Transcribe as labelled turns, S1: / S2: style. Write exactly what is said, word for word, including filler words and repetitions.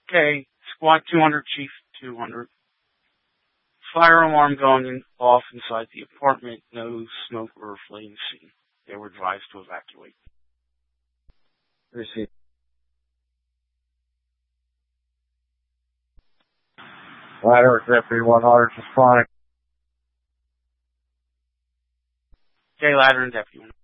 S1: Okay, Squad two hundred, Chief two hundred. Fire alarm going in, off inside the apartment. No smoke or flames seen. They were advised to evacuate.
S2: Receive. Ladder, Deputy one hundred, responding.
S1: Okay, Ladder and Deputy one hundred.